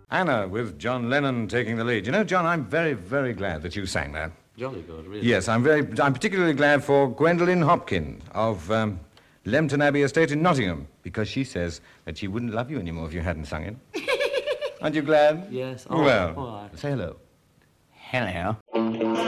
Anna with John Lennon taking the lead. You know, John, I'm very, very glad that you sang that. Jolly good, really. Yes, I'm particularly glad for Gwendolen Hopkin of Lempton Abbey Estate in Nottingham, because she says that she wouldn't love you anymore if you hadn't sung it. Aren't you glad? Yes. Oh, well, all right. say hello. Hello.